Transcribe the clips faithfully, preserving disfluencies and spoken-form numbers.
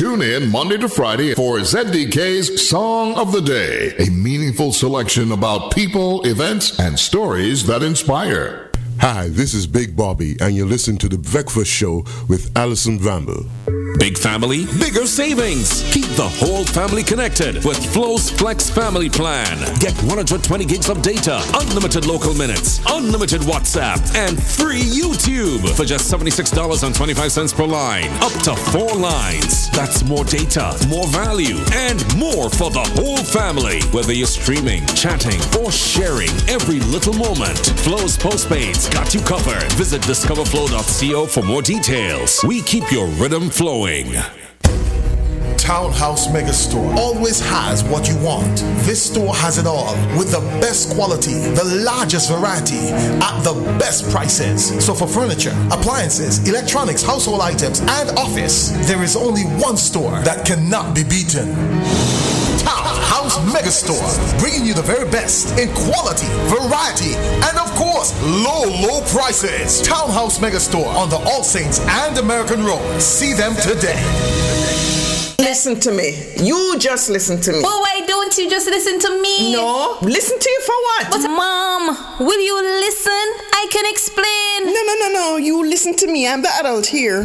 Tune in Monday to Friday for Z D K's Song of the Day, a meaningful selection about people, events, and stories that inspire. Hi, this is Big Bobby, and you're listening to The Breakfast Show with Alison Bramble. Big family, bigger savings. Keep the whole family connected with Flo's Flex Family Plan. Get one hundred twenty gigs of data, unlimited local minutes, unlimited WhatsApp, and free YouTube for just seventy-six dollars and twenty-five cents per line. Up to four lines. That's more data, more value, and more for the whole family. Whether you're streaming, chatting, or sharing every little moment, Flo's Postpaid's got you covered. Visit discover flow dot co for more details. We keep your rhythm flowing. Townhouse Megastore always has what you want. This store has it all with the best quality, the largest variety at the best prices. So for furniture, appliances, electronics, household items, and office, there is only one store that cannot be beaten. Townhouse Megastore, bringing you the very best in quality, variety, and of course, low, low prices. Townhouse Megastore on the All Saints and American Road. See them today. Listen to me. You just listen to me. But why don't you just listen to me? No. Listen to you for what? But Mom, will you listen? I can explain. No, no, no, no. You listen to me. I'm the adult here.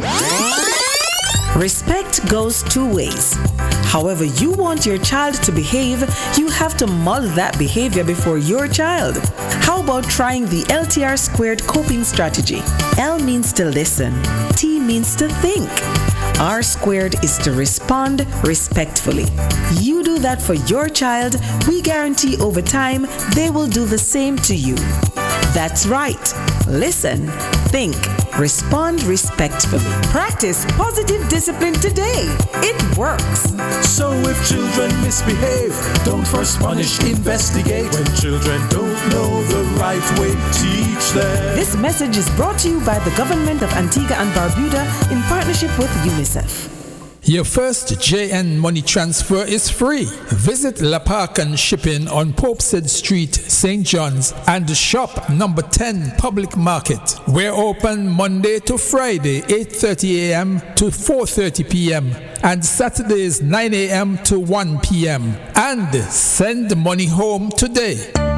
Respect goes two ways. However you want your child to behave, you have to model that behavior before your child. How about trying the L T R squared coping strategy? L means to listen. T means to think. R squared is to respond respectfully. You do that for your child, we guarantee over time they will do the same to you. That's right. Listen, think, respond respectfully. Practice positive discipline today. It works. So if children misbehave, don't first punish, investigate. When children don't know the right way, teach them. This message is brought to you by the government of Antigua and Barbuda in partnership with UNICEF. Your first J N money transfer is free. Visit La Parcan Shipping on Popestead Street, Saint John's, and shop number ten Public Market. We're open Monday to Friday, eight thirty a.m. to four thirty p.m. and Saturdays, nine a.m. to one p.m. And send money home today.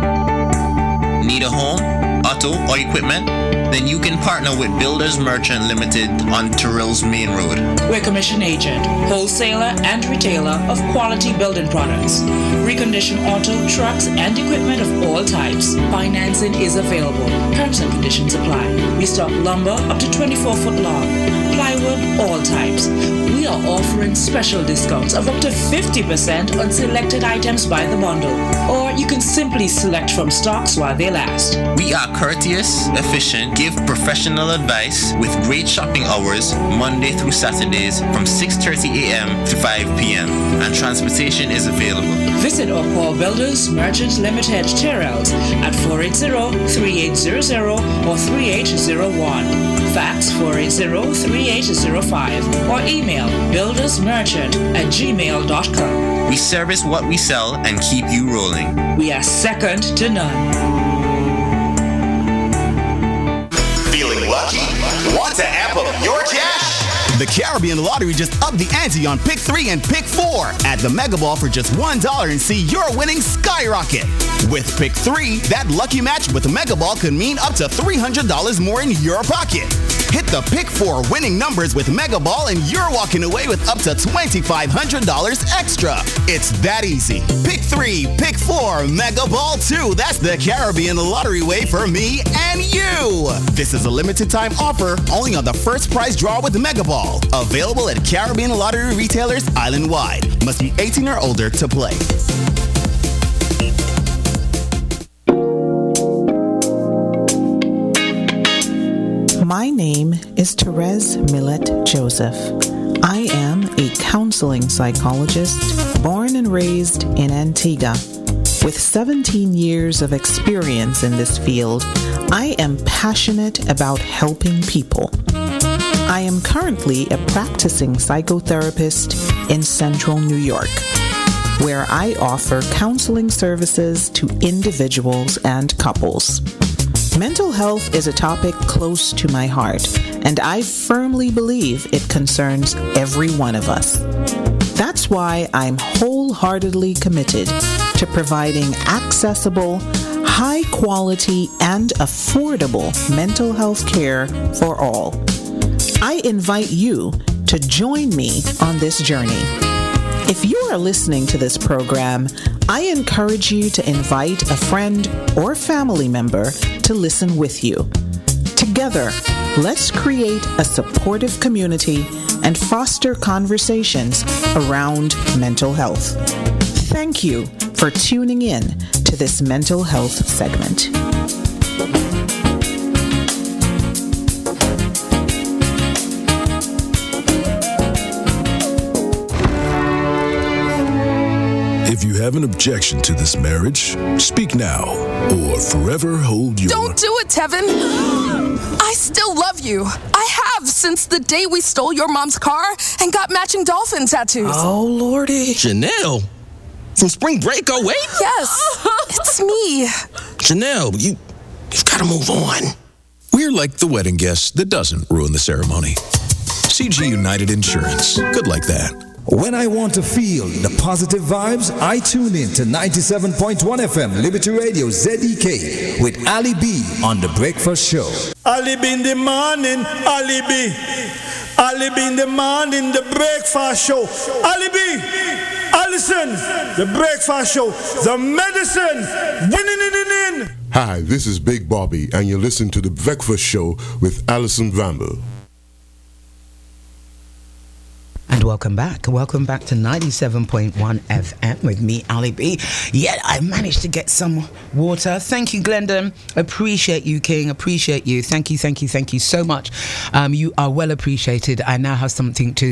Need a home, auto, or equipment? Then you can partner with Builders Merchant Limited on Terrell's Main Road. We're commission agent, wholesaler, and retailer of quality building products. Reconditioned auto, trucks, and equipment of all types. Financing is available. Terms and conditions apply. We stock lumber up to twenty-four foot long. Plywood, all types. We are offering special discounts of up to fifty percent on selected items by the bundle. Or you can simply select from stocks while they last. We are courteous, efficient, give professional advice with great shopping hours Monday through Saturdays from six thirty a.m. to five p.m. and transportation is available. Visit or call Builders Merchant Limited Terrells at four eight zero, three eight zero zero or three eight zero one. Fax four eight zero, three eight zero five or email buildersmerchant at gmail dot com. We service what we sell and keep you rolling. We are second to none. Feeling lucky? Want to amp up your cash? The Caribbean Lottery just upped the ante on Pick three and Pick four. Add the Mega Ball for just one dollar and see your winnings skyrocket. With Pick three, that lucky match with the Mega Ball could mean up to three hundred dollars more in your pocket. Hit the Pick four winning numbers with Mega Ball and you're walking away with up to twenty-five hundred dollars extra. It's that easy. Pick three, Pick four, Mega Ball two. That's the Caribbean Lottery way for me and you. This is a limited time offer only on the first prize draw with Mega Ball. Available at Caribbean Lottery retailers island-wide. Must be eighteen or older to play. My name is Therese Millett Joseph. I am a counseling psychologist born and raised in Antigua. With seventeen years of experience in this field, I am passionate about helping people. I am currently a practicing psychotherapist in Central New York, where I offer counseling services to individuals and couples. Mental health is a topic close to my heart, and I firmly believe it concerns every one of us. That's why I'm wholeheartedly committed to providing accessible, high quality, and affordable mental health care for all. I invite you to join me on this journey. If you are listening to this program, I encourage you to invite a friend or family member to listen with you. Together, let's create a supportive community and foster conversations around mental health. Thank you for tuning in to this mental health segment. If you have an objection to this marriage, speak now or forever hold your... Don't do it, Tevin! I still love you. I have since the day we stole your mom's car and got matching dolphin tattoos. Oh, Lordy. Janelle? From Spring Break oh eight? Yes, it's me. Janelle, you, you've got to move on. We're like the wedding guest that doesn't ruin the ceremony. C G United Insurance. Good like that. When I want to feel the positive vibes, I tune in to ninety-seven point one F M Liberty Radio Z D K with Ali B on The Breakfast Show. Ali B in the morning, Ali B. Ali B in the morning, The Breakfast Show. Ali B, Allison, The Breakfast Show. The medicine, winning in in in. Hi, this is Big Bobby, and you're listening to The Breakfast Show with Allison Vamble. And welcome back. Welcome back to ninety-seven point one F M with me, Ali B. Yeah, I managed to get some water. Thank you, Glendon. Appreciate you, King. Appreciate you. Thank you, thank you, thank you so much. Um, you are well appreciated. I now have something to...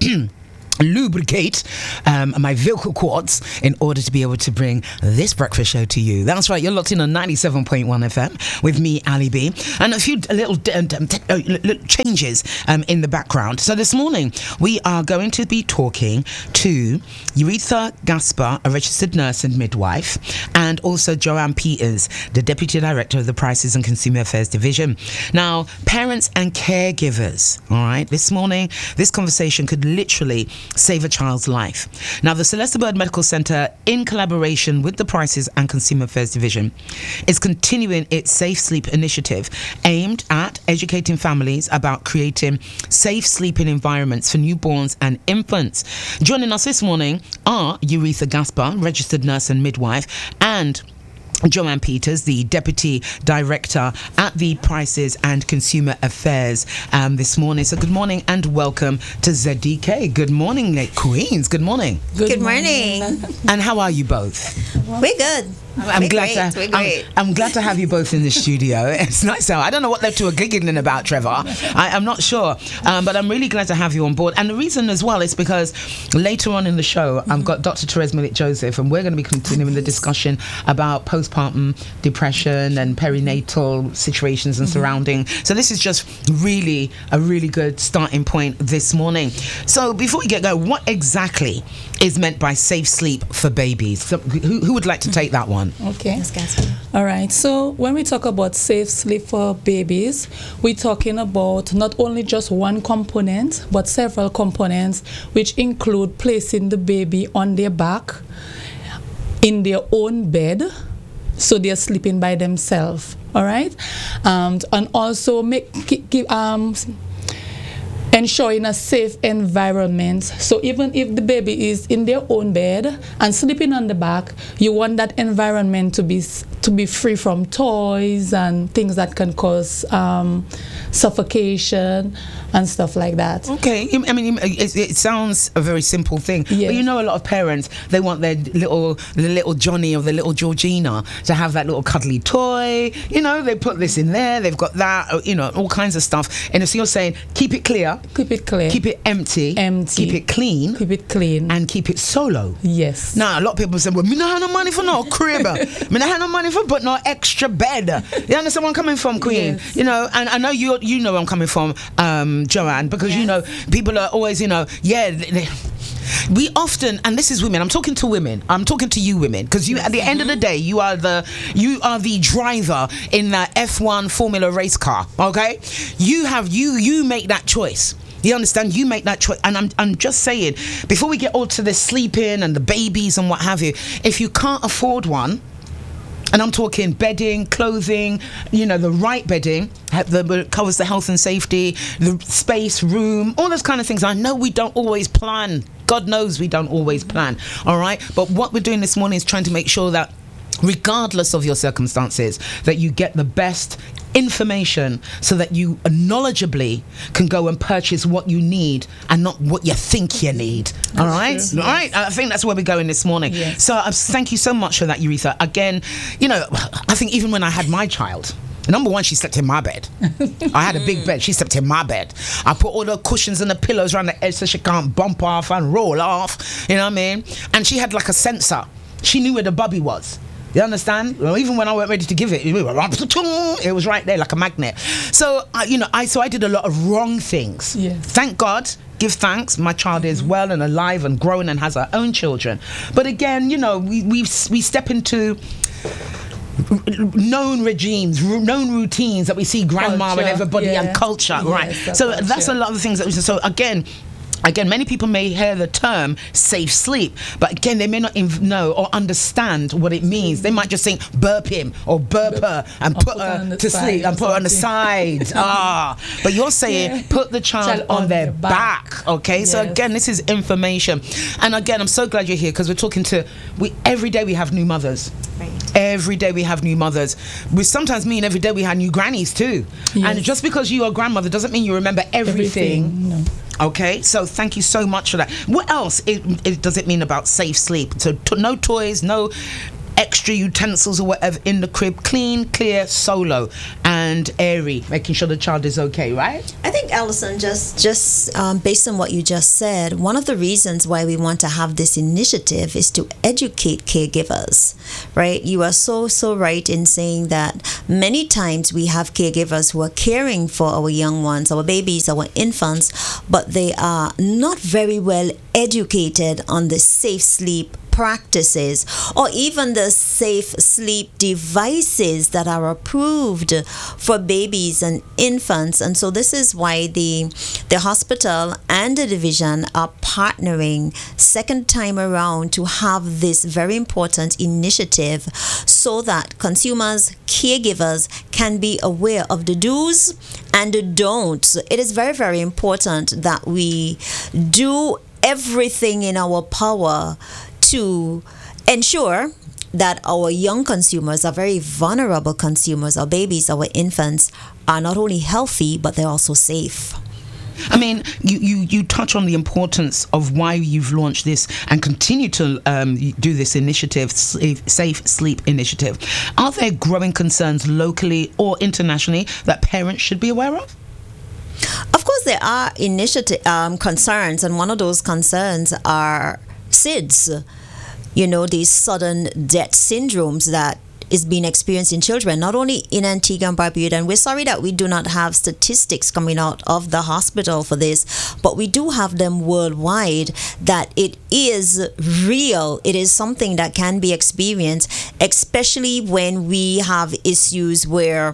lubricate um, my vocal cords in order to be able to bring this breakfast show to you. That's right, you're locked in on ninety-seven point one F M with me, Ali B, and a few little um, t- uh, little changes um, in the background. So this morning we are going to be talking to Uretha Gaspar, a registered nurse and midwife, and also Joanne Peters, the Deputy Director of the Prices and Consumer Affairs Division. Now, parents and caregivers, all right, this morning this conversation could literally save a child's life. Now, the Celeste Bird Medical Centre, in collaboration with the Prices and Consumer Affairs Division, is continuing its Safe Sleep initiative aimed at educating families about creating safe sleeping environments for newborns and infants. Joining us this morning are Uretha Gaspar, registered nurse and midwife, and Joanne Peters, the Deputy Director at the Prices and Consumer Affairs um, this morning. So good morning and welcome to Z D K. Good morning, Queens. Good morning. Good, good morning. morning. And how are you both? We're good. I'm We're glad great. to. We're great. I'm, I'm glad to have you both in the studio. It's nice. How I don't know what they're two are giggling about, Trevor. I, I'm not sure, um, but I'm really glad to have you on board. And the reason as well is because later on in the show, mm-hmm. I've got Doctor Therese Millett Joseph, and we're going to be continuing the discussion about postpartum depression and perinatal situations and mm-hmm. surrounding. So this is just really a really good starting point this morning. So before we get going, what exactly is meant by safe sleep for babies? So who, who would like to take that one? Okay. All right. So when we talk about safe sleep for babies, we're talking about not only just one component, but several components, which include placing the baby on their back in their own bed, so they're sleeping by themselves. All right. Um, and also make keep, um. ensuring a safe environment. So even if the baby is in their own bed and sleeping on the back, you want that environment to be to be free from toys and things that can cause um, suffocation and stuff like that. Okay, I mean, it, it sounds a very simple thing, yes. But you know, a lot of parents, they want their little the little Johnny or the little Georgina to have that little cuddly toy. You know, they put this in there, they've got that, you know, all kinds of stuff. And so you're saying, keep it clear, keep it clear, keep it empty, empty, keep it clean, keep it clean, and keep it solo. Yes. Now, a lot of people say, well, me not have no money for no crib, me not have no money for but no extra bed. You understand where I'm coming from, Queen? Yes. You know, and I know you you know where I'm coming from, um, Joanne, because yeah. you know people are always, you know, yeah. They, We often, and this is women, I'm talking to women, I'm talking to you women, because you, at the end of the day, you are the you are the driver in that F one Formula race car, okay? You have, you, you make that choice. You understand? You make that choice. And I'm I'm just saying, before we get all to the sleeping and the babies and what have you, if you can't afford one, and I'm talking bedding, clothing, you know, the right bedding, that covers the health and safety, the space, room, all those kind of things. I know we don't always plan. God knows we don't always plan, all right? But what we're doing this morning is trying to make sure that regardless of your circumstances, that you get the best information so that you knowledgeably can go and purchase what you need and not what you think you need. All right? All right? I think that's where we're going this morning. Yes. So uh, thank you so much for that, Urethra. Again, you know, I think even when I had my child, number one, she slept in my bed. I had a big bed. She slept in my bed. I put all the cushions and the pillows around the edge so she can't bump off and roll off. You know what I mean? And she had like a sensor. She knew where the bubby was. You understand? Well, even when I went ready to give it, it was right there like a magnet. So, uh, you know, I so I did a lot of wrong things. Yes. Thank God, give thanks, my child is well and alive and grown and has her own children. But again, you know, we we, we step into known regimes, known routines that we see grandma culture, and everybody yeah. and culture, yes, right? That so culture. That's a lot of the things that we so again. Again, many people may hear the term safe sleep, but again, they may not inv- know or understand what it means. They might just think burp him or burp her and put, put her to sleep and put her on the side. ah, but you're saying yeah. put the child, child on, on their back. back okay, yes. So again, this is information, and again, I'm so glad you're here because we're talking to. We every day we have new mothers. Right. Every day we have new mothers. We sometimes mean every day we have new grannies too. Yes. And just because you're a grandmother doesn't mean you remember everything. everything. No. Okay, so thank you so much for that. What else it, it, does it mean about safe sleep? So t- no toys, no extra utensils or whatever in the crib. Clean, clear, solo, and airy. Making sure the child is okay, right? I think, Alison, just just um, based on what you just said, one of the reasons why we want to have this initiative is to educate caregivers, right? You are so, so right in saying that many times we have caregivers who are caring for our young ones, our babies, our infants, but they are not very well educated on the safe sleep practices or even the safe sleep devices that are approved for babies and infants. And so this is why the the hospital and the division are partnering second time around to have this very important initiative so that consumers, caregivers can be aware of the do's and the don'ts. It is very, very important that we do everything in our power to ensure that our young consumers, our very vulnerable consumers, our babies, our infants, are not only healthy, but they're also safe. I mean, you, you, you touch on the importance of why you've launched this and continue to um, do this initiative, Safe, Safe Sleep Initiative. Are there growing concerns locally or internationally that parents should be aware of? Of course, there are initiative um, concerns, and one of those concerns are S I D S. You know, these sudden death syndromes that is being experienced in children, not only in Antigua and Barbuda. And we're sorry that we do not have statistics coming out of the hospital for this, but we do have them worldwide, that it is real. It is something that can be experienced, especially when we have issues where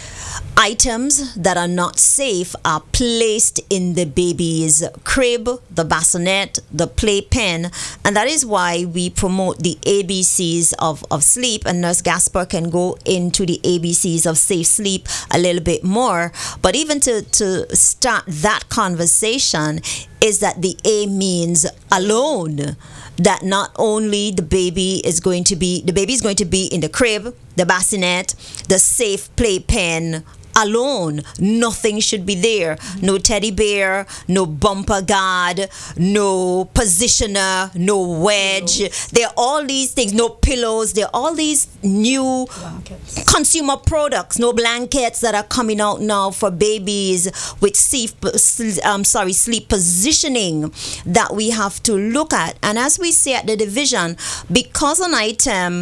items that are not safe are placed in the baby's crib, the bassinet, the playpen, and that is why we promote the A B Cs of, of sleep, and Nurse Gasper can go into the A B Cs of safe sleep a little bit more. But even to, to start that conversation is that the A means alone. That not only the baby is going to be, the baby is going to be in the crib, the bassinet, the safe playpen alone. Nothing should be there. No teddy bear, no bumper guard, no positioner, no wedge. Pillows. There are all these things. No pillows. There are all these new blankets. Consumer products. No blankets that are coming out now for babies with safe, um, sorry, sleep positioning that we have to look at. And as we say at the division, because an item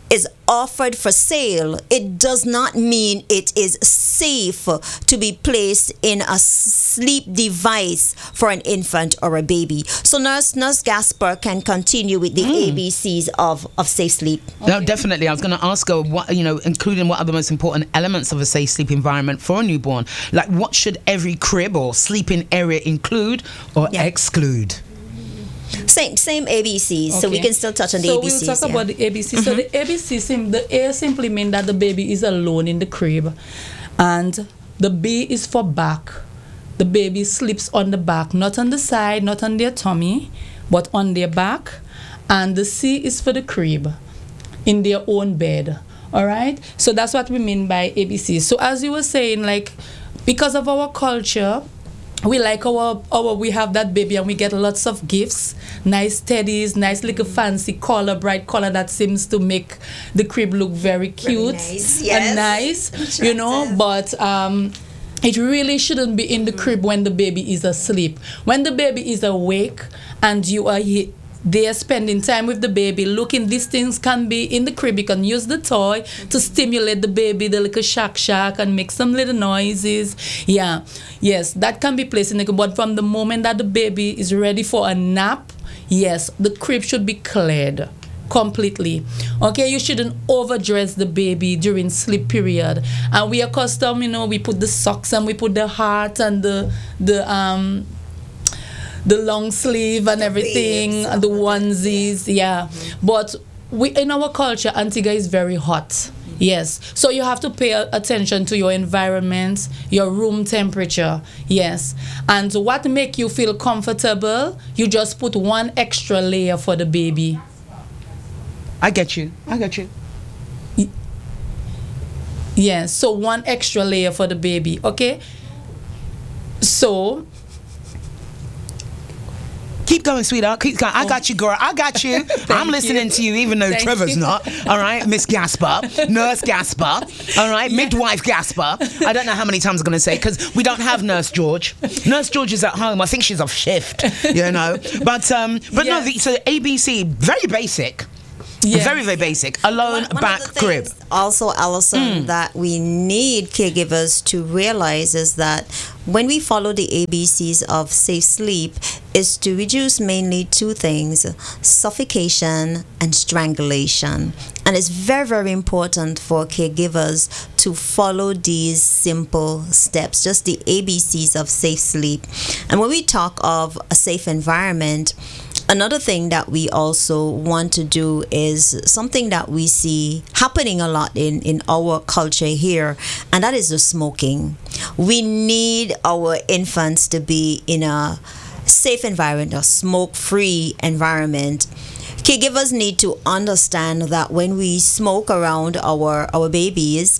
is offered for sale, it does not mean it is safe to be placed in a sleep device for an infant or a baby. So Nurse Nurse Gasper can continue with the mm. A B Cs of, of safe sleep. Okay. No, definitely. I was going to ask her, what, you know, including what are the most important elements of a safe sleep environment for a newborn? Like, what should every crib or sleeping area include or yeah. exclude? Same same A B Cs, okay. So we can still touch on the so A B Cs. So we'll talk yeah. about the A B Cs. Mm-hmm. So the A B C, the A simply means that the baby is alone in the crib, and the B is for back. The baby sleeps on the back, not on the side, not on their tummy, but on their back. And the C is for the crib, in their own bed. All right? So that's what we mean by A B C. So as you were saying, like, because of our culture, we like our, our, we have that baby and we get lots of gifts, nice teddies, nice little fancy color, bright color that seems to make the crib look very cute very nice. Yes. and nice, you know, but um, it really shouldn't be in the crib when the baby is asleep. When the baby is awake and you are he- they are spending time with the baby, looking. These things can be in the crib. You can use the toy to stimulate the baby, the little shack shack, and make some little noises. Yeah, yes, that can be placed in the crib. But from the moment that the baby is ready for a nap, yes, the crib should be cleared completely. Okay, you shouldn't overdress the baby during sleep period. And we are accustomed, you know, we put the socks and we put the heart and the the um. the long sleeve and everything, and the onesies, yeah. Mm-hmm. But we in our culture, Antigua is very hot. Mm-hmm. Yes. So you have to pay attention to your environment, your room temperature, yes. And what make you feel comfortable, you just put one extra layer for the baby. I get you. I get you. Yes. So one extra layer for the baby, okay? So... Keep going, sweetheart. Keep going. I got you, girl. I got you. I'm listening you. to you, even though Thank Trevor's you. not. All right, Miss Gasper, Nurse Gasper. All right, yeah. Midwife Gasper. I don't know how many times I'm going to say because we don't have Nurse George. Nurse George is at home. I think she's off shift. You know, but um, but yeah. no. The, so A B C, very basic. Yeah. Very, very basic. Alone, one, one back, crib. Also, Allison, mm. that we need caregivers to realize is that when we follow the A B Cs of safe sleep, is to reduce mainly two things: suffocation and strangulation. And it's very, very important for caregivers to follow these simple steps, just the A B Cs of safe sleep. And when we talk of a safe environment, another thing that we also want to do is something that we see happening a lot in, in our culture here, and that is the smoking. We need our infants to be in a safe environment, a smoke-free environment. Caregivers need to understand that when we smoke around our, our babies,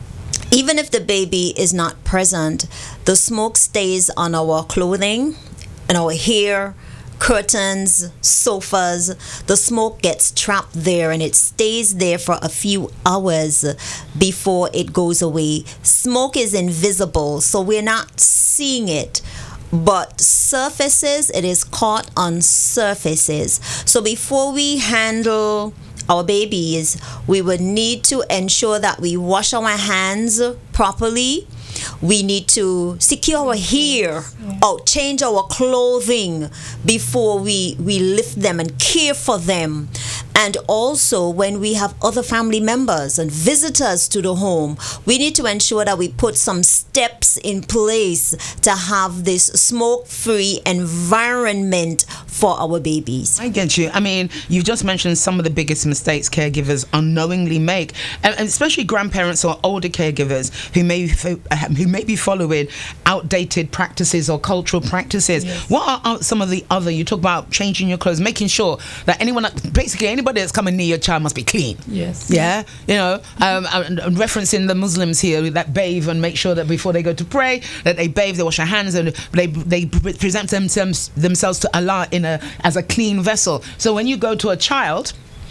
even if the baby is not present, the smoke stays on our clothing and our hair, curtains, sofas. The smoke gets trapped there and it stays there for a few hours before it goes away. Smoke is invisible, so we're not seeing it. But surfaces, it is caught on surfaces. So before we handle our babies, we would need to ensure that we wash our hands properly. We need to secure our hair or change our clothing before we, we lift them and care for them. And also, when we have other family members and visitors to the home, we need to ensure that we put some steps in place to have this smoke-free environment for our babies. I get you. I mean, you just mentioned some of the biggest mistakes caregivers unknowingly make, and especially grandparents or older caregivers who may who may be following outdated practices or cultural practices. Yes. What are some of the other? You talk about changing your clothes, making sure that anyone, basically anybody that's coming near your child must be clean. Yes. Yeah. You know, um, I'm, I'm referencing the Muslims here that bathe and make sure that before they go to pray that they bathe, they wash their hands, and they they present them, themselves to Allah in a as a clean vessel. So when you go to a child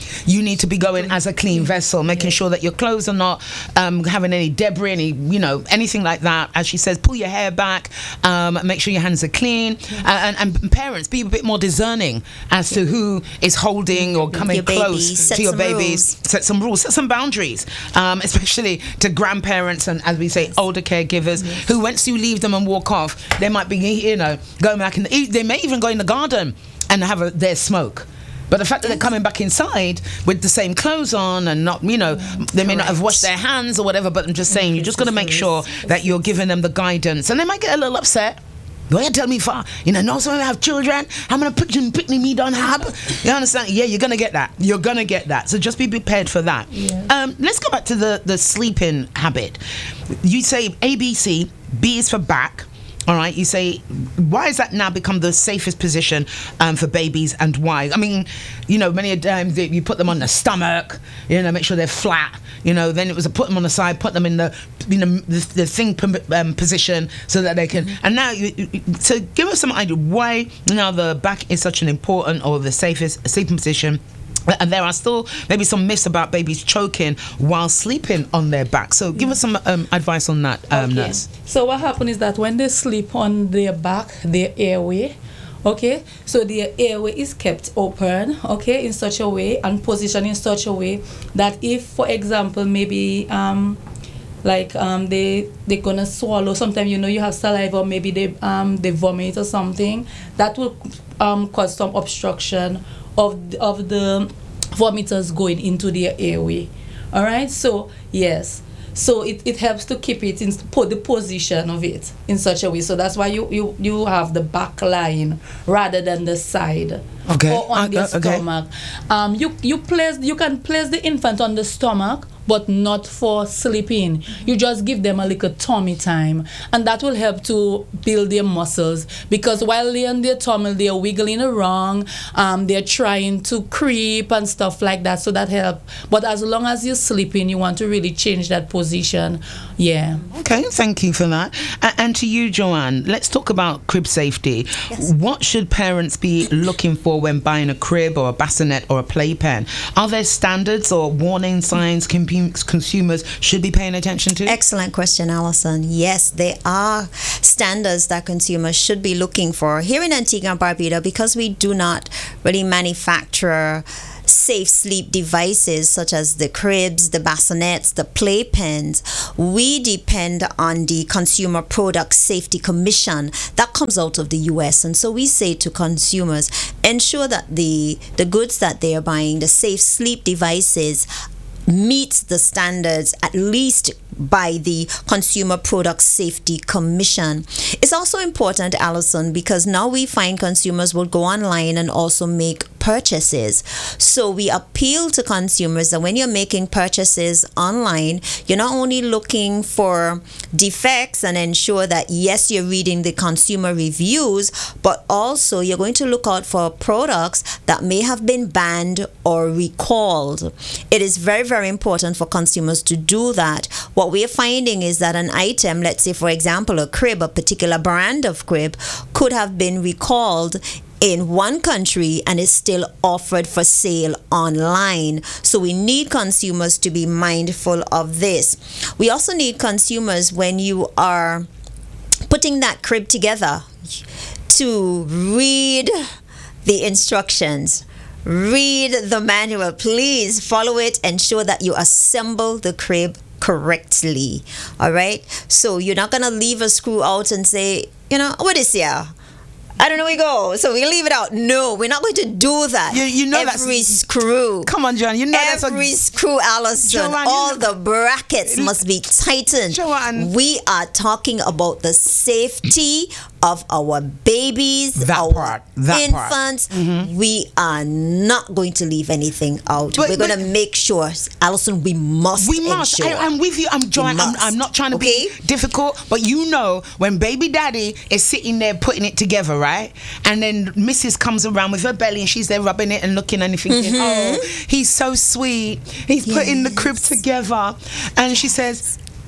you need to be going as a clean vessel, making sure that your clothes are not um, having any debris, any, you know, anything like that. As she says, pull your hair back, um, make sure your hands are clean, uh, and, and parents, be a bit more discerning as to who is holding or coming your baby, close set to your some babies. rules. Set some rules, set some boundaries, um, especially to grandparents and, as we say, older caregivers Yes. who, once you leave them and walk off, they might be, you know, going back, and the, they may even go in the garden and have a, their smoke. But the fact that they're coming back inside with the same clothes on and not, you know, they may not have washed their hands or whatever, but I'm just saying, you just got to make sure that you're giving them the guidance. And they might get a little upset. Don't you tell me, for, you know, no, so when I have children, I'm going to put you picnic me don't have. You understand? Yeah, you're going to get that. You're going to get that. So just be prepared for that. Yeah. Um, let's go back to the, the sleeping habit. You say A, B, C, B is for back. All right, you say, why has that now become the safest position um, for babies, and why? I mean, you know, many a time they, you put them on the stomach, you know, make sure they're flat, you know, then it was a put them on the side, put them in the, you know, the, the thing um, position so that they can, mm-hmm. and now, you, you, so give us some idea why now the back is such an important or the safest sleeping position. And there are still maybe some myths about babies choking while sleeping on their back. So give us some um, advice on that, um, okay. nurse. So what happens is that when they sleep on their back, their airway, okay, so their airway is kept open, okay, in such a way and positioned in such a way that if, for example, maybe um, like um, they they're gonna swallow. Sometimes, you know, you have saliva, or maybe they um they vomit or something, that will um cause some obstruction of the, of the vomiters going into their airway. All right, so yes, so it, it helps to keep it in put the position of it in such a way. So that's why you you, you have the back line rather than the side. Okay. Or on uh, the uh, okay. stomach. Um, you you place you can place the infant on the stomach, but not for sleeping. You just give them a little tummy time, and that will help to build their muscles, because while they're on their tummy, they're wiggling around, um, they're trying to creep and stuff like that, so that help. But as long as you're sleeping, you want to really change that position. Yeah. Okay, thank you for that. Uh, and to you, Joanne, let's talk about crib safety. Yes. What should parents be looking for when buying a crib or a bassinet or a playpen? Are there standards or warning signs com- consumers should be paying attention to? Excellent question, Alison. Yes, there are standards that consumers should be looking for. Here in Antigua and Barbuda, because we do not really manufacture safe sleep devices such as the cribs, the bassinets, the playpens, we depend on the Consumer Product Safety Commission that comes out of the U S. And so we say to consumers, ensure that the, the goods that they are buying, the safe sleep devices, meets the standards at least by the Consumer Product Safety Commission. It's also important, Alison, because now we find consumers will go online and also make purchases. So we appeal to consumers that when you're making purchases online, you're not only looking for defects and ensure that, yes, you're reading the consumer reviews, but also you're going to look out for products that may have been banned or recalled. It is very, very important for consumers to do that. What we are finding is that an item, let's say, for example, a crib, a particular brand of crib, could have been recalled in one country and is still offered for sale online. So we need consumers to be mindful of this. We also need consumers, when you are putting that crib together, to read the instructions. Read the manual. Please follow it. Ensure that you assemble the crib correctly. All right? So you're not going to leave a screw out and say, you know, what is here? I don't know where we go, so we leave it out. No, we're not going to do that. You, you know every that's, screw. Come on, John. You know every that's a, screw, Alison. Joanne, all you know, the brackets must be tightened. Joanne. We are talking about the safety of our babies, that our part, that infants. Part. Mm-hmm. We are not going to leave anything out. But, we're going to make sure, Alison. We must. We must. Ensure. I, I'm with you. I'm Joanne. I'm, I'm not trying to okay? be difficult, but you know, when baby daddy is sitting there putting it together, right, and then Then Missus comes around with her belly and she's there rubbing it and looking and thinking, mm-hmm. oh, he's so sweet. He's yes. putting the crib together. And she says,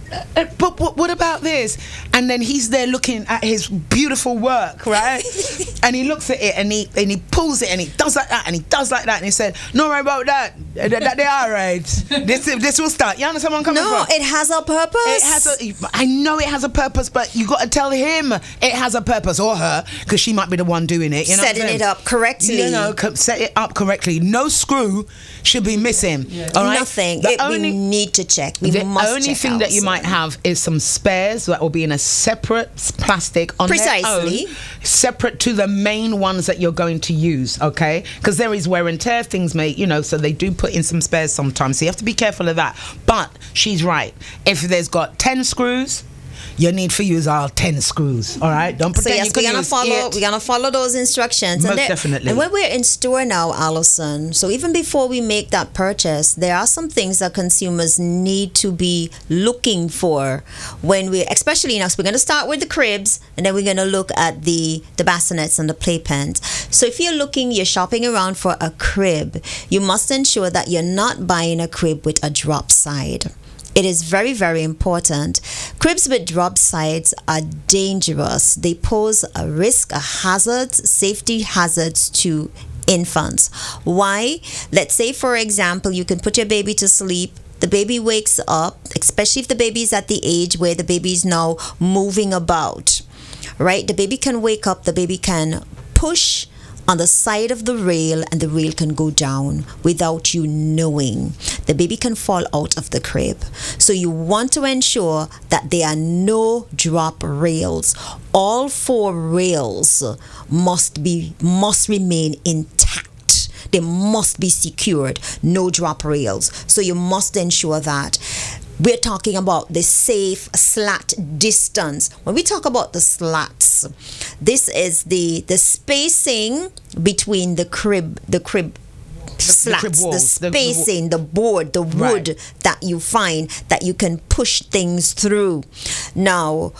uh, but, but what about this? And then he's there looking at his beautiful work, right? And he looks at it and he and he pulls it and he does like that and he does like that and he said, "No worry about that. That, that they are right. This this will start." You understand where I'm coming no, from? it has a purpose. It has a. I know it has a purpose, but you got to tell him it has a purpose, or her, because she might be the one doing it. You know, setting it up correctly. You know, co- set it up correctly. No screw should be missing. Yeah. All right? Nothing. The it, only, we need to check. We the must only check thing that you might have is some spares that will be in a separate plastic on Precisely. their own, separate to the main ones that you're going to use. Okay, because there is wear and tear. Things may, you know, so they do put in some spares sometimes. So you have to be careful of that. But she's right. If there's got ten screws, you need to use all ten screws. All right, don't pretend so yes, you can we're gonna use follow. eight. We're gonna follow those instructions. Most and there, definitely. And when we're in store now, Alison, so even before we make that purchase, there are some things that consumers need to be looking for when we, especially now. So we're gonna start with the cribs, and then we're gonna look at the the bassinets and the playpens. So if you're looking, you're shopping around for a crib, you must ensure that you're not buying a crib with a drop side. It is very, very important. Cribs with drop sides are dangerous. They pose a risk, a hazard, safety hazards to infants. Why? Let's say, for example, you can put your baby to sleep. The baby wakes up, especially if the baby is at the age where the baby is now moving about, right? The baby can wake up, the baby can push on the side of the rail and the rail can go down without you knowing. The baby can fall out of the crib. So you want to ensure that there are no drop rails. All four rails must be must remain intact. They must be secured. No drop rails. So you must ensure that. We're talking about the safe slat distance. When we talk about the slats, this is the the spacing between the crib, the crib slats, the, crib walls, the spacing, the, the, the board, the wood right. that you find that you can push things through. Now,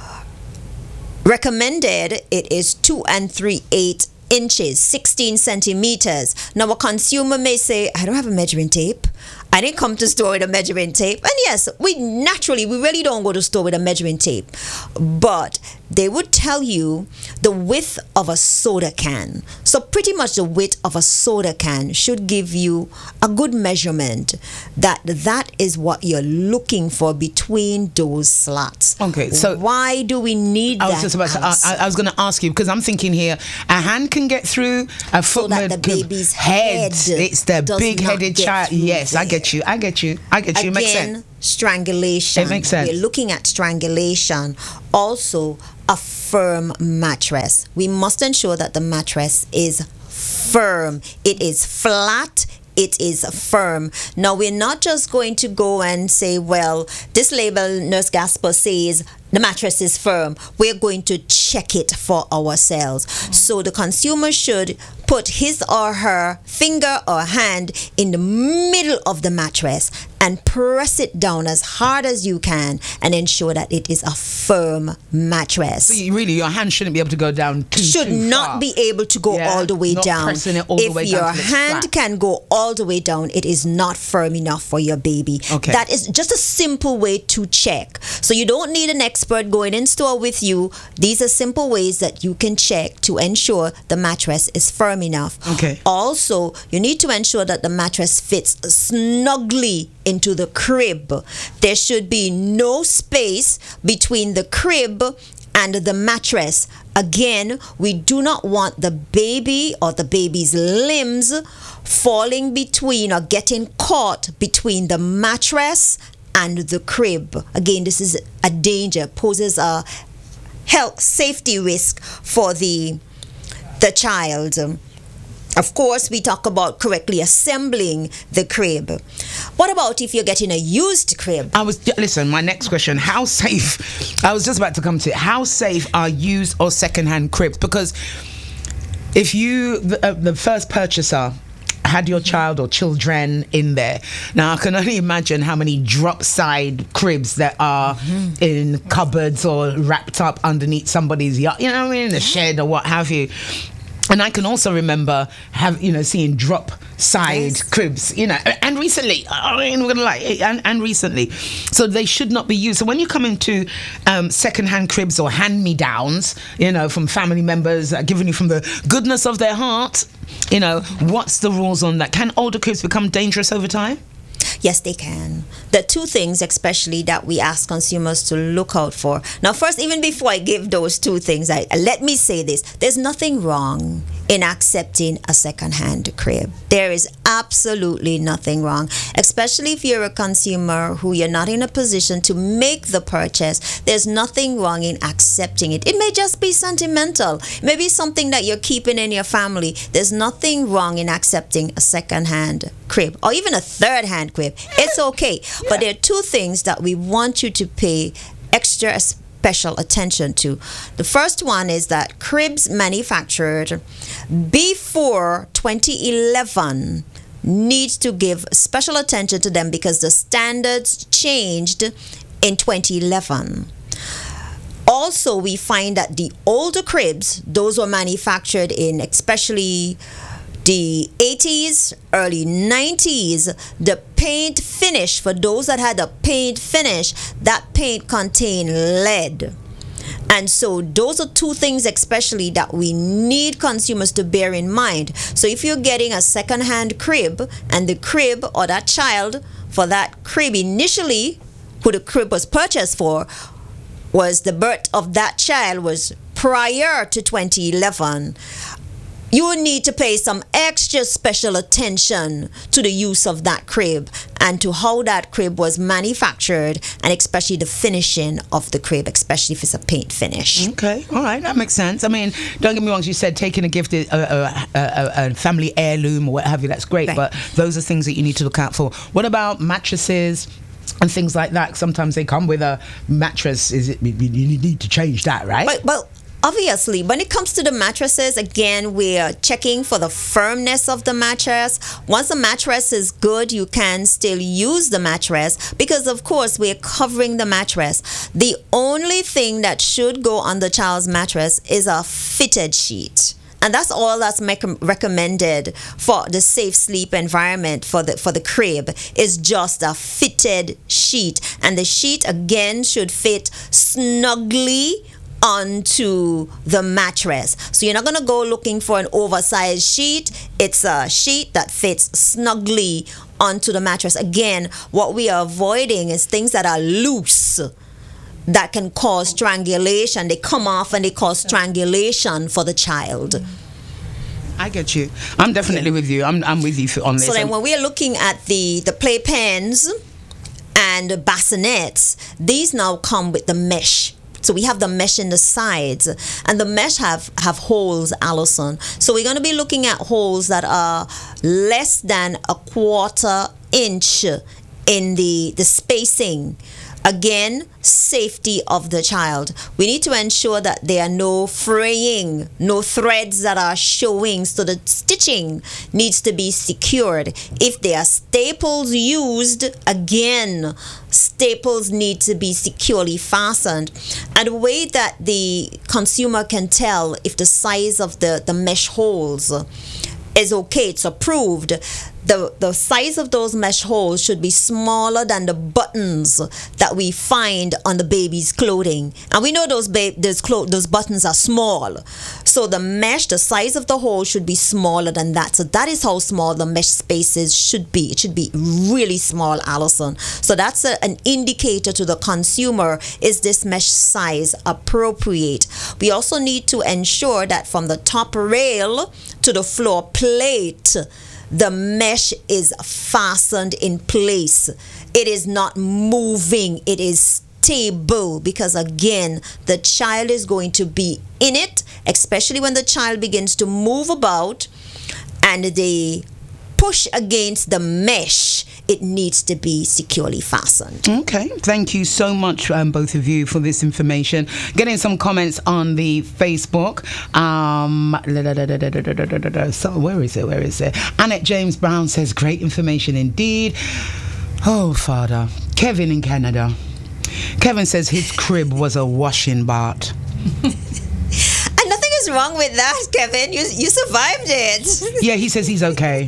recommended it is two and three eighths inches, sixteen centimeters. Now, a consumer may say, "I don't have a measuring tape. I didn't come to store with a measuring tape." And yes, we naturally, we really don't go to store with a measuring tape. But they would tell you the width of a soda can. So pretty much the width of a soda can should give you a good measurement that that is what you're looking for between those slats. Okay, so why do we need I that? was just about to, I, I was going to ask you, because I'm thinking here, a hand can get through a foot so that the baby's head. head It's the big-headed child. Yes, there. I get you. I get you. I get you. Again, Makes sense. Strangulation. It makes sense. We're looking at strangulation. Also, a firm mattress. We must ensure that the mattress is firm. It is flat. It is firm. Now, we're not just going to go and say, well, this label, Nurse Gasper says the mattress is firm. We're going to check it for ourselves. Mm-hmm. So the consumer should put his or her finger or hand in the middle of the mattress and press it down as hard as you can and ensure that it is a firm mattress. So you really, your hand shouldn't be able to go down too Should too not far. be able to go Yeah, all the way not down. Pressing it all if the way your down till it's hand flat. can go all the way down, it is not firm enough for your baby. Okay. That is just a simple way to check. So you don't need an expert going in store with you. These are simple ways that you can check to ensure the mattress is firm enough. Okay. Also, you need to ensure that the mattress fits snugly into the crib. There should be no space between the crib and the mattress. Again, we do not want the baby or the baby's limbs falling between or getting caught between the mattress and the crib. Again, this is a danger, poses a health safety risk for the the child. Of course, we talk about correctly assembling the crib. What about if you're getting a used crib? I was listen. My next question: how safe? I was just about to come to it. How safe are used or second-hand cribs? Because if you, the, uh, the first purchaser, had your child or children in there, now I can only imagine how many drop side cribs that are mm-hmm. in cupboards or wrapped up underneath somebody's yacht. You know what I mean? In the shed or what have you. And I can also remember have you know seeing drop side yes. cribs, you know, and recently, I mean, we're gonna lie, and, and recently, so they should not be used. So when you come into um, second-hand cribs or hand-me-downs, you know, from family members uh, giving you from the goodness of their heart, you know, what's the rules on that? Can older cribs become dangerous over time? Yes, they can. The two things especially that we ask consumers to look out for. Now, first, even before I give those two things, I, let me say this. There's nothing wrong in accepting a second-hand crib. There is absolutely nothing wrong, especially if you're a consumer who you're not in a position to make the purchase. There's nothing wrong in accepting it. It may just be sentimental. Maybe something that you're keeping in your family. There's nothing wrong in accepting a second-hand crib or even a third-hand crib. It's okay. Yeah. But there are two things that we want you to pay extra special attention to. The first one is that cribs manufactured before twenty eleven needs to give special attention to them because the standards changed in twenty eleven. Also, we find that the older cribs, those were manufactured in especially the eighties, early nineties, the paint finish, for those that had a paint finish, that paint contained lead. And so those are two things especially that we need consumers to bear in mind. So if you're getting a second-hand crib and the crib or that child for that crib initially, who the crib was purchased for, was the birth of that child was prior to twenty eleven, you need to pay some extra special attention to the use of that crib and to how that crib was manufactured, and especially the finishing of the crib, especially if it's a paint finish. Okay, all right, that makes sense. I mean, don't get me wrong, you said taking a gift, a, a, a, a family heirloom or what have you, that's great, right. But those are things that you need to look out for. What about mattresses and things like that? Sometimes they come with a mattress. Is it, you need to change that, right? But, but obviously, when it comes to the mattresses, again, we're checking for the firmness of the mattress. Once the mattress is good, you can still use the mattress because, of course, we're covering the mattress. The only thing that should go on the child's mattress is a fitted sheet. And that's all that's me- recommended for the safe sleep environment for the for the crib is just a fitted sheet. And the sheet, again, should fit snugly onto the mattress. So you're not going to go looking for an oversized sheet. It's a sheet that fits snugly onto the mattress. Again, what we are avoiding is things that are loose that can cause strangulation. They come off and they cause strangulation for the child. I get you. I'm definitely yeah. with you. I'm I'm with you on this. So then when we are looking at the, the playpens and the bassinets, these now come with the mesh. So we have the mesh in the sides, and the mesh have, have holes, Allison. So we're going to be looking at holes that are less than a quarter inch in the, the spacing. Again, safety of the child. We need to ensure that there are no fraying, no threads that are showing, so the stitching needs to be secured. If there are staples used, again, staples need to be securely fastened. And the way that the consumer can tell if the size of the, the mesh holes is okay, it's approved, the the size of those mesh holes should be smaller than the buttons that we find on the baby's clothing. And we know those ba- those, clo- those buttons are small. So the mesh, the size of the hole should be smaller than that. So that is how small the mesh spaces should be. It should be really small, Allison. So that's a, an indicator to the consumer, is this mesh size appropriate? We also need to ensure that from the top rail to the floor plate, the mesh is fastened in place. It is not moving. It is stable because, again, the child is going to be in it, especially when the child begins to move about and they push against the mesh. It needs to be securely fastened. Okay, thank you so much, um, both of you, for this information. Getting some comments on the Facebook. Um, so where is it? Where is it? Annette James Brown says, great information indeed. Oh, Father. Kevin in Canada. Kevin says his crib was a washing bath. And nothing is wrong with that, Kevin? You you survived it. Yeah, he says he's okay.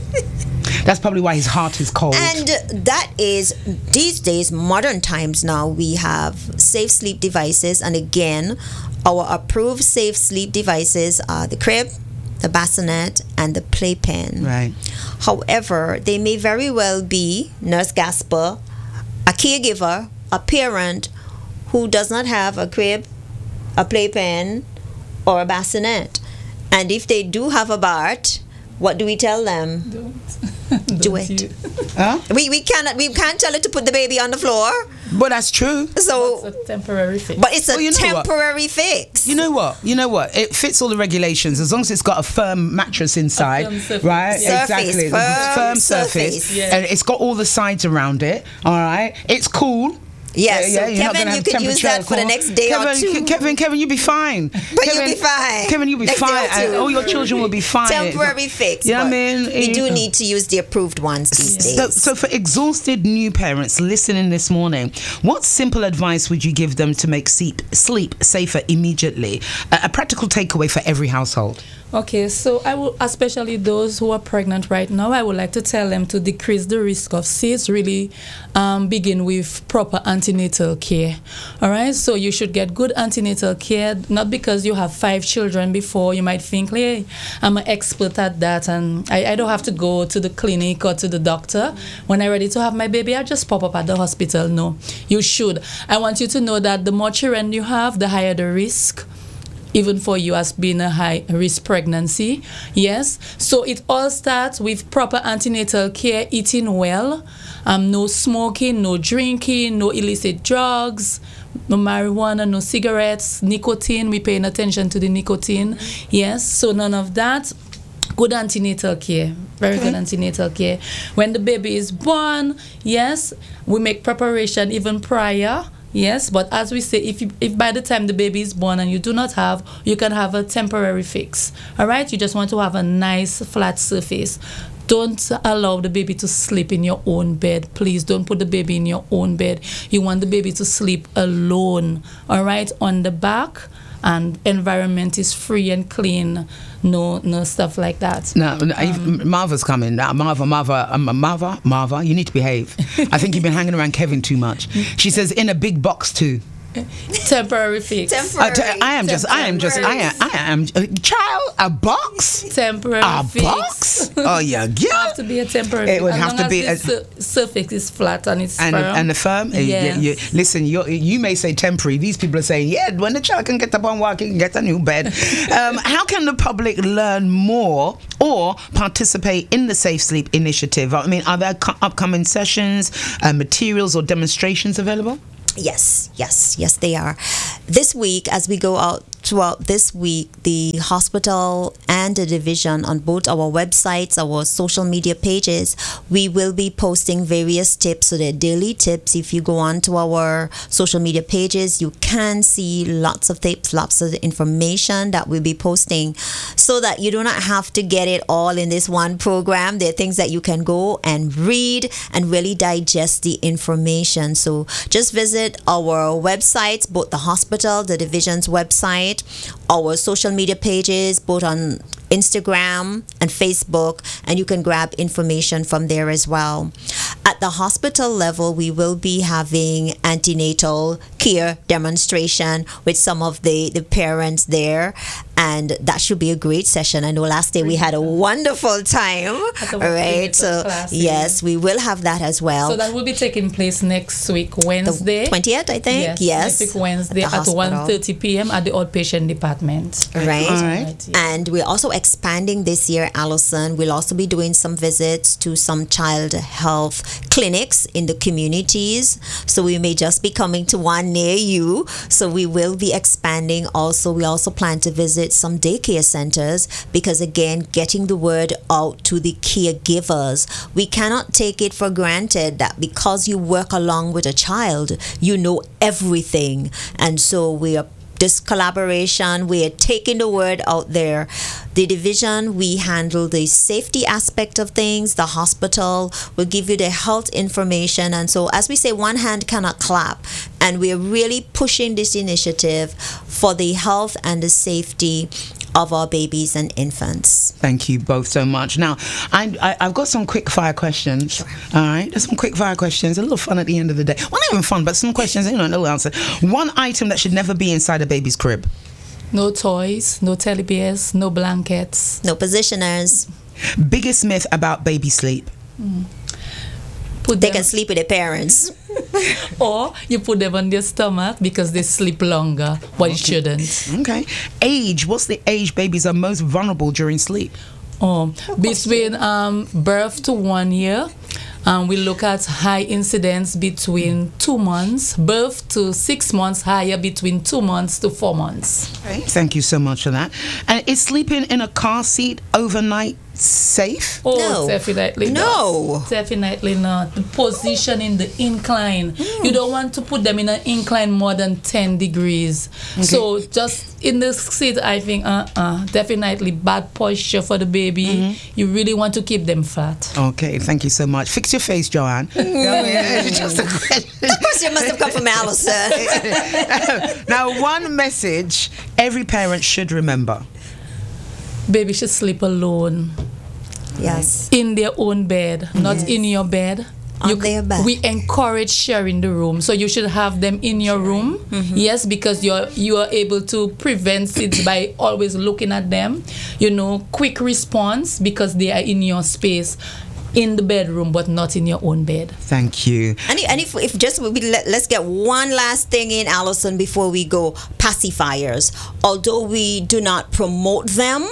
That's probably why his heart is cold. And that is, these days, modern times now, we have safe sleep devices. And again, our approved safe sleep devices are the crib, the bassinet, and the playpen. Right. However, they may very well be, Nurse Gasper, a caregiver, a parent who does not have a crib, a playpen, or a bassinet. And if they do have a BART, what do we tell them? Don't. Do it. You. Huh? We we cannot we can't tell it to put the baby on the floor. But that's true. So it's a temporary fix. But it's a well, you know temporary what? fix. You know what? You know what? It fits all the regulations as long as it's got a firm mattress inside, firm surface. right? Surface, Exactly. firm firm surface. surface, Yeah. and it's got all the sides around it. All right. It's cool. Yes, Yeah, so yeah, you're not Kevin, gonna you have could use temperature that for the cool. next day Kevin, or two. Ke- Kevin, Kevin, you'll be fine. But Kevin, you'll be fine. Kevin, you'll be Next day fine. or two. And all your children will be fine. Temporary fix. You know what I but mean? We do Yeah. need to use the approved ones these days. So, so for exhausted new parents listening this morning, what simple advice would you give them to make sleep, sleep safer immediately? A, a practical takeaway for every household. Okay, so I will, especially those who are pregnant right now, I would like to tell them to decrease the risk of C I D S, really um, begin with proper antenatal care. All right, so you should get good antenatal care, not because you have five children before. You might think, hey, I'm an expert at that and I, I don't have to go to the clinic or to the doctor. When I'm ready to have my baby, I just pop up at the hospital. No, you should. I want you to know that the more children you have, the higher the risk, even for you as being a high risk pregnancy. Yes, so it all starts with proper antenatal care, eating well, um, no smoking, no drinking, no illicit drugs, no marijuana, no cigarettes, nicotine. We're paying attention to the nicotine. Yes, so none of that. Good antenatal care, very good antenatal care. When the baby is born, yes, we make preparation even prior. Yes, but as we say, if you, if by the time the baby is born and you do not have, you can have a temporary fix. All right, you just want to have a nice flat surface. Don't allow the baby to sleep in your own bed. Please don't put the baby in your own bed. You want the baby to sleep alone. All right, on the back, and environment is free and clean. No, no stuff like that. No, no um, Marva's coming. Uh, Marva, Marva, um, Marva, Marva, you need to behave. I think you've been hanging around Kevin too much. She says in a big box too. Temporary fix. Temporary. Uh, t- I am just, I am just, I am, I am, uh, child, a box? Temporary a fix. box? Oh, yeah, yeah. It have to be a temporary It would as have long to as be the a- sur- surface is flat and it's And, firm. and the firm, uh, Yes. you, you, listen, you you may say temporary. These people are saying, yeah, when the child can get up and walk, he can get a new bed. um, how can the public learn more or participate in the Safe Sleep Initiative? I mean, are there co- upcoming sessions, uh, materials, or demonstrations available? Yes, yes, yes, they are. This week, as we go out throughout this week, the hospital and the division on both our websites, our social media pages, we will be posting various tips. So they're daily tips. If you go on to our social media pages, you can see lots of tips, lots of information that we'll be posting so that you do not have to get it all in this one program. There are things that you can go and read and really digest the information. So just visit our websites, both the hospital, the division's website, our social media pages, both on Instagram and Facebook, and you can grab information from there as well. At the hospital level, we will be having antenatal care demonstration with some of the, the parents there, and that should be a great session. I know last day we had a wonderful time. All right, so class, yes, we will have that as well. So that will be taking place next week, Wednesday. The twentieth, I think. Yes, Yes. next week, Wednesday At the at hospital. one thirty p.m. at the outpatient department. Right. All right. And we're also expanding this year, Allison. We'll also be doing some visits to some child health clinics in the communities. So we may just be coming to one near you. So we will be expanding also. We also plan to visit some daycare centers because, again, getting the word out to the caregivers. We cannot take it for granted that because you work along with a child, you know everything. And so we are this collaboration. We are taking the word out there. The division, we handle the safety aspect of things. The hospital will give you the health information. And so, as we say, one hand cannot clap. And we're really pushing this initiative for the health and the safety of our babies and infants. Thank you both so much. Now, I, I, I've got some quick fire questions. Sure. All right, there's some quick fire questions. A little fun at the end of the day. Well, not even fun, but some questions, you know, no answer. One item that should never be inside a baby's crib. No toys, no teddy bears, no blankets. No positioners. Biggest myth about baby sleep. Mm. Put they them. Can sleep with their parents. Or you put them on their stomach because they sleep longer, but okay. you shouldn't. Okay. Age. What's the age babies are most vulnerable during sleep? Um, between um, birth to one year. Um, we look at high incidence between two months, birth to six months, higher between two months to four months. Okay. Thank you so much for that. And is sleeping in a car seat overnight safe? Oh, no. definitely no. not. Definitely not. The position in the incline. Mm. You don't want to put them in an incline more than ten degrees. Okay. So just in the seat, I think, uh-uh, definitely bad posture for the baby. Mm-hmm. You really want to keep them flat. Okay, thank you so much. Fix your face, Joanne. Just a question. That question must have come from Alison. Now, one message every parent should remember. Baby should sleep alone. Yes. In their own bed, not yes. in your bed. On you, their bed. We encourage sharing the room, so you should have them in your room. Mm-hmm. Yes, because you're you are able to prevent it by always looking at them. You know, quick response because they are in your space. In the bedroom, but not in your own bed. Thank you. And if, and if, if just we let, let's get one last thing in, Alison, before we go. Pacifiers. Although we do not promote them,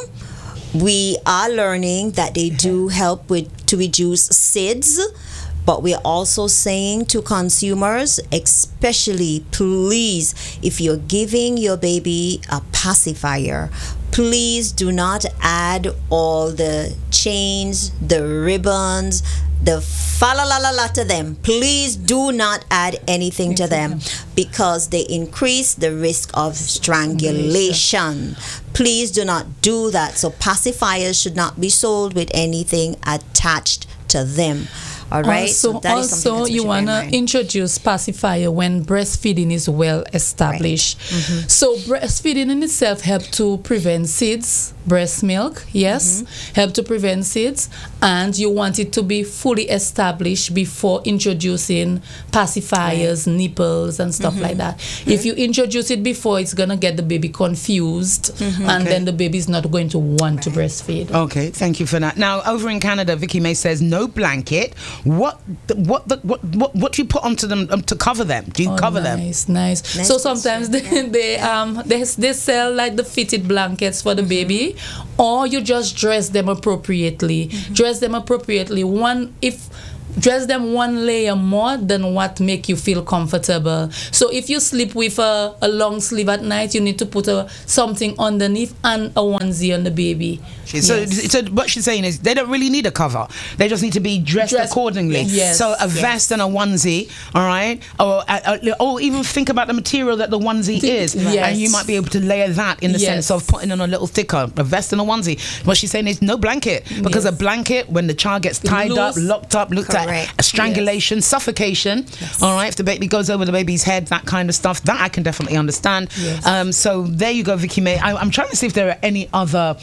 we are learning that they do help with to reduce S I D S. But we're also saying to consumers, especially, please, if you're giving your baby a pacifier, please do not add all the chains, the ribbons, the fa-la-la-la-la to them. Please do not add anything to them because they increase the risk of strangulation. Please do not do that. So pacifiers should not be sold with anything attached to them. All right. Also, so also you want to introduce pacifier when breastfeeding is well established. Right. Mm-hmm. So breastfeeding in itself helps to prevent S I D S, breast milk, yes, mm-hmm. help to prevent S I D S, and you want it to be fully established before introducing pacifiers, right. nipples, and stuff mm-hmm. like that. Mm-hmm. If you introduce it before, it's gonna get the baby confused, mm-hmm. and okay. then the baby is not going to want right. to breastfeed. Okay, thank you for that. Now, over in Canada, Vicky May says no blanket. What the, what the, what what what do you put onto them um, to cover them? Do you oh, cover nice, them? Nice, nice. So sometimes they, yeah. they um they they sell like the fitted blankets for the mm-hmm. baby, or you just dress them appropriately. Mm-hmm. Dress them appropriately. One if. Dress them one layer more than what make you feel comfortable. So if you sleep with a, a long sleeve at night, you need to put a something underneath and a onesie on the baby. So, yes. so what she's saying is they don't really need a cover. They just need to be dressed Dress, accordingly. Yes. So a vest yes. and a onesie, all right? Or, uh, or even think about the material that the onesie is. Yes. And you might be able to layer that in the yes. sense of putting on a little thicker, a vest and a onesie. What she's saying is no blanket. Because yes. a blanket, when the child gets tied Loose. up, locked up, looked Correct. at, a strangulation, yes. suffocation, yes. all right? If the baby goes over the baby's head, that kind of stuff, that I can definitely understand. Yes. Um, so there you go, Vicky May. I, I'm trying to see if there are any other...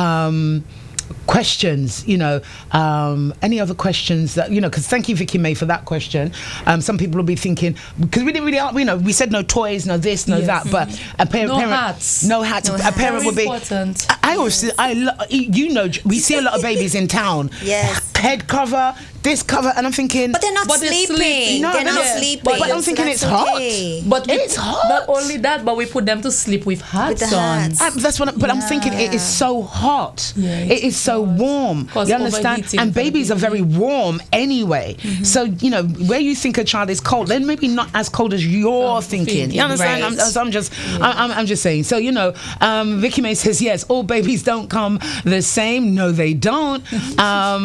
Um, questions, you know, um, any other questions that, you know, because thank you, Vicky May, for that question. Um, some people will be thinking, because we didn't really, you know, we said no toys, no this, no yes. that, but a parent, no parent hats, no hats. no a hats. parent Very would be. Important. I, I always, I, lo- you know, we see a lot of babies in town. Yes. Head cover, this cover, and I'm thinking, but they're not but sleeping. sleeping. No, they're no, not yeah. sleeping. But, but I'm thinking so it's okay. hot. But we, it's hot. Not only that, but we put them to sleep with hats with the on. hats. I, that's what. I, but yeah. I'm thinking it is so hot. Yeah, it is so warm. You understand? And babies are very warm anyway. Mm-hmm. So you know where you think a child is cold, then maybe not as cold as you're oh, thinking. thinking. You understand? Right. I'm, so I'm just, yeah. I'm, I'm just saying. So you know, um, Vicky May says yes. All babies don't come the same. No, they don't. um, but there's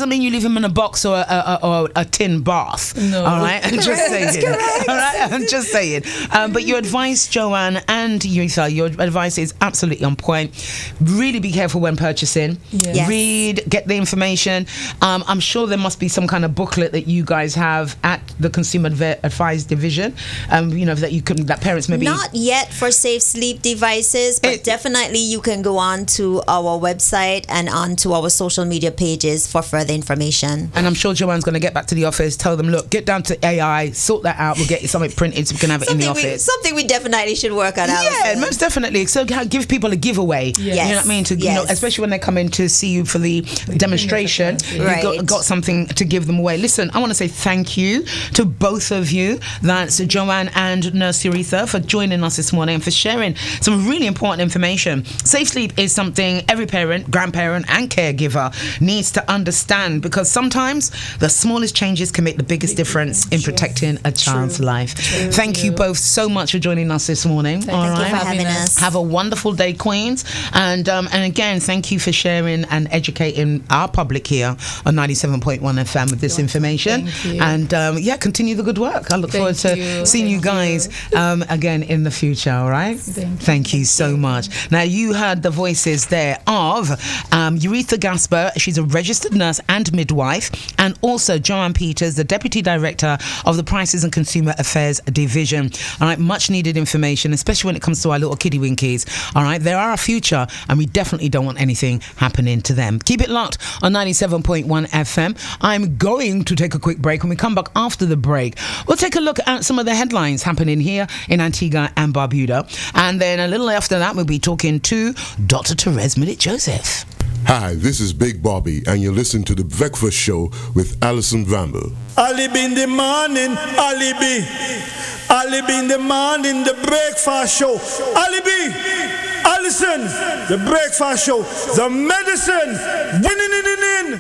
doesn't mean you leave him in a box or a, a, or a tin bath. No. All right, I'm just Correct, saying. correct. All right, I'm just saying. Um, but your advice, Joanne and Yutha, your advice is absolutely on point. Really be careful when purchasing. Yes. Yes. Read, get the information. Um, I'm sure there must be some kind of booklet that you guys have at the Consumer Adv- Advice Division. Um, you know that you can that parents maybe not yet for safe sleep devices, but it, definitely you can go on to our website and onto our social media pages for further information. And I'm sure Joanne's going to get back to the office, tell them, look, get down to A I, sort that out. We'll get you something printed so we can have it something in the we, office. Something we definitely should work on. Yeah, Alison. most definitely. So give people a giveaway. Yes. You know what I mean? To Yes. you know, especially when they come in to see you for the demonstration, Right. you've got, got something to give them away. Listen, I want to say thank you to both of you. That's Joanne and Nurse Aretha for joining us this morning and for sharing some really important information. Safe sleep is something every parent, grandparent, and caregiver needs to understand, because sometimes the smallest changes can make the biggest difference in protecting a child's life. Thank you both so much for joining us this morning. Thank All you right. for having us. Have a wonderful day, Queens. And um, and again, thank you for sharing and educating our public here on ninety-seven point one F M with this information. Thank you. And um, yeah, continue the good work. I look Thank forward to you. seeing you Thank guys um, again in the future. All right. Thank, Thank you so much. Now, you heard the voices there of um, Aretha Gasper. She's a registered nurse and midwife, and also Joanne Peters, the Deputy Director of the Prices and Consumer Affairs Division. All right, much needed information, especially when it comes to our little kiddie winkies. All right, they're our future, and we definitely don't want anything happening to them. Keep it locked on ninety-seven point one F M. I'm going to take a quick break. When we come back after the break, we'll take a look at some of the headlines happening here in Antigua and Barbuda. And then a little after that, we'll be talking to Doctor Therese Millet-Joseph. Hi, this is Big Bobby, and you're listening to The Breakfast Show with Alison Vamble. Alibi in the morning, alibi. Alibi in the morning, the breakfast show. Alibi, Alison, the breakfast show. The medicine. Din-din-din-din-din.